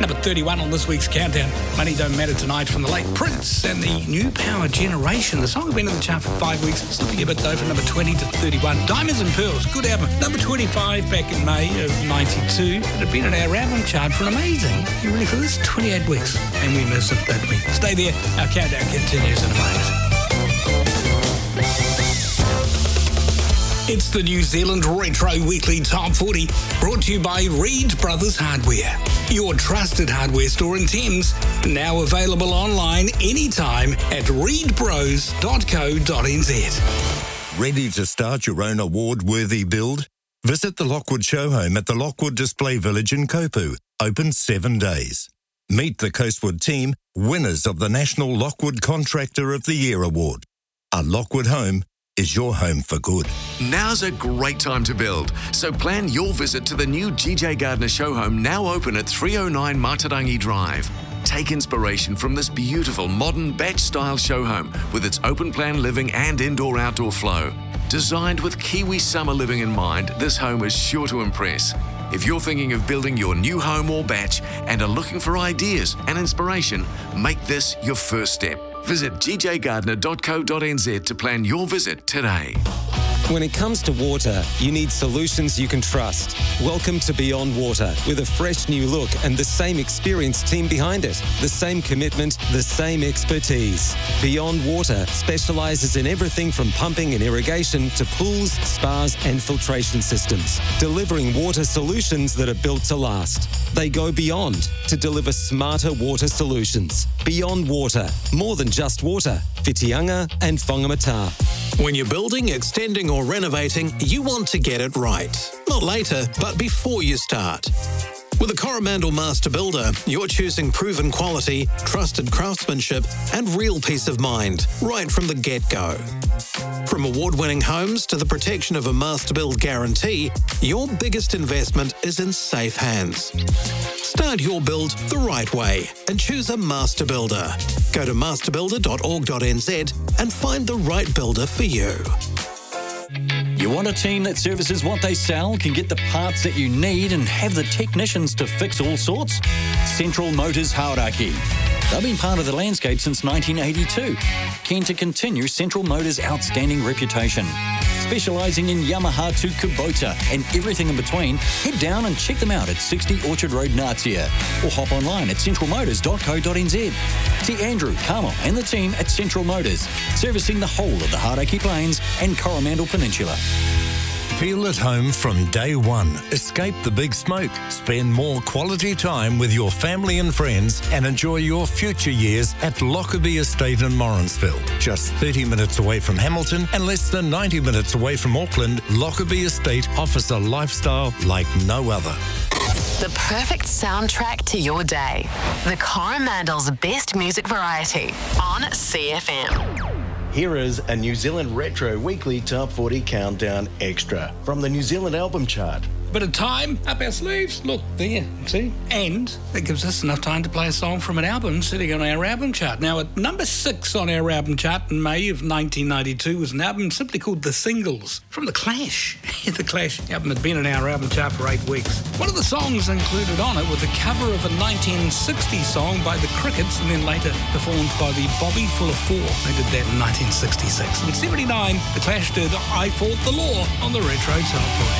Number 31 on this week's countdown. Money Don't Matter Tonight from the late Prince and the New Power Generation. The song had been in the chart for 5 weeks, slipping a bit though from number 20 to 31. Diamonds and Pearls, good album. Number 25 back in May of 92. It had been in our album chart for an amazing, you ready for this? 28 weeks. And we missed it that week. Stay there. Our countdown continues in a moment. It's the New Zealand Retro Weekly Top 40, brought to you by Reed Brothers Hardware, your trusted hardware store in Thames, now available online anytime at reedbros.co.nz. Ready to start your own award-worthy build? Visit the Lockwood Show Home at the Lockwood Display Village in Kopu, open 7 days. Meet the Coastwood team, winners of the National Lockwood Contractor of the Year Award. A Lockwood home is your home for good. Now's a great time to build, so plan your visit to the new GJ Gardner Show Home, now open at 309 Matarangi Drive. Take inspiration from this beautiful modern batch-style show home with its open-plan living and indoor-outdoor flow. Designed with Kiwi summer living in mind, this home is sure to impress. If you're thinking of building your new home or batch and are looking for ideas and inspiration, make this your first step. Visit gjgardner.co.nz to plan your visit today. When it comes to water, you need solutions you can trust. Welcome to Beyond Water, with a fresh new look and the same experienced team behind it. The same commitment, the same expertise. Beyond Water specialises in everything from pumping and irrigation to pools, spas and filtration systems, delivering water solutions that are built to last. They go beyond to deliver smarter water solutions. Beyond Water, more than just water. Whitianga and Whangamata. When you're building, extending or renovating, you want to get it right. Not later, but before you start. With a Coromandel Master Builder, you're choosing proven quality, trusted craftsmanship and real peace of mind right from the get-go. From award-winning homes to the protection of a Master Build guarantee, your biggest investment is in safe hands. Start your build the right way and choose a Master Builder. Go to masterbuilder.org.nz and find the right builder for you. You want a team that services what they sell, can get the parts that you need and have the technicians to fix all sorts? Central Motors Hauraki. They've been part of the landscape since 1982. Keen to continue Central Motors' outstanding reputation. Specialising in Yamaha to Kubota and everything in between, head down and check them out at 60 Orchard Road, Natia, or hop online at centralmotors.co.nz. See Andrew, Carmel and the team at Central Motors, servicing the whole of the Hauraki Plains and Coromandel Peninsula. Feel at home from day one. Escape the big smoke. Spend more quality time with your family and friends and enjoy your future years at Lockerbie Estate in Morrinsville. Just 30 minutes away from Hamilton and less than 90 minutes away from Auckland, Lockerbie Estate offers a lifestyle like no other. The perfect soundtrack to your day. The Coromandel's best music variety on CFM. Here is a New Zealand Retro Weekly Top 40 Countdown Extra from the New Zealand Album Chart. Bit of time up our sleeves. Look, there, see? And that gives us enough time to play a song from an album sitting on our album chart. Now, at number 6 on our album chart in May of 1992 was an album simply called The Singles from The Clash. The Clash album had been in our album chart for 8 weeks. One of the songs included on it was a cover of a 1960 song by the Crickets and then later performed by the Bobby Full of Four. They did that in 1966. In 79, The Clash did I Fought the Law on the Retro Top 40.